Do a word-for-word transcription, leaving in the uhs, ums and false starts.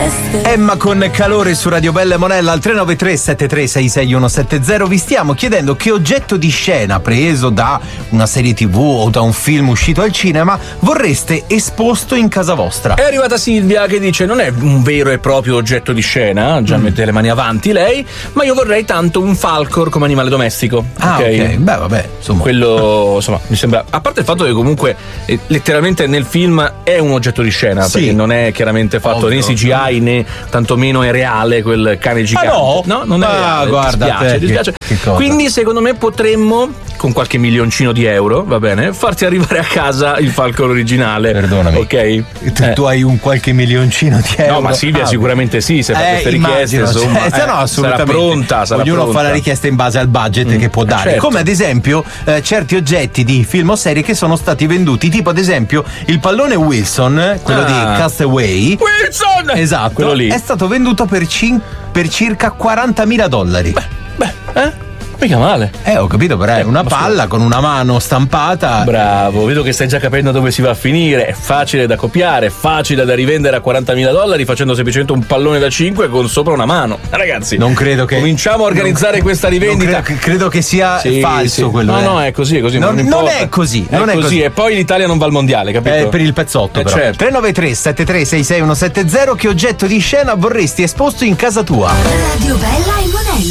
Emma con Calore su Radio Bella e Monella al tre nove tre sette tre sei sei uno sette zero. Vi stiamo chiedendo che oggetto di scena preso da una serie tv o da un film uscito al cinema vorreste esposto in casa vostra. È arrivata Silvia che dice: non è un vero e proprio oggetto di scena, già mm. mette le mani avanti lei, ma io vorrei tanto un falcor come animale domestico. Ah, ok, okay. Beh vabbè, insomma. Quello, insomma, mi sembra, a parte il fatto che comunque eh, letteralmente nel film è un oggetto di scena, sì, perché non è chiaramente fatto ovvio, né C G I né tantomeno è reale quel cane gigante. Ah, no? No, non è ah, reale. Guarda, dispiace, te, dispiace. Che, che Quindi secondo me potremmo, con qualche milioncino di euro, va bene, farti arrivare a casa il falcon originale. Perdonami. Ok? Tu, eh. tu hai un qualche milioncino di euro? No, ma Silvia ah, sicuramente sì, se fa eh, queste richieste, immagino, insomma, cioè, eh, no, assolutamente. sarà pronta, sarà Ognuno pronta. fa la richiesta in base al budget mm, che può dare. Certo. Come ad esempio eh, certi oggetti di film o serie che sono stati venduti, tipo ad esempio il pallone Wilson, quello ah. di Castaway. Wilson! Esatto, quello lì. È stato venduto per, cin- per circa quarantamila dollari. Beh, beh, eh? Mica male. Eh, ho capito, però è una palla con una mano stampata. Bravo, vedo che stai già capendo dove si va a finire. È facile da copiare, è facile da rivendere a quarantamila dollari facendo semplicemente un pallone da cinque con sopra una mano. Ragazzi, non credo che cominciamo a organizzare non, questa rivendita. Credo, credo che sia sì, falso sì. quello. No, eh. no, è così, è così. Non, non, non è così. È, non è così. così. E poi l'Italia non va al mondiale, capito? È per il pezzotto, eh, però. Certo. tre nove tre sette tre sei sei uno sette zero. Che oggetto di scena vorresti esposto in casa tua? Radio Bella e Monella.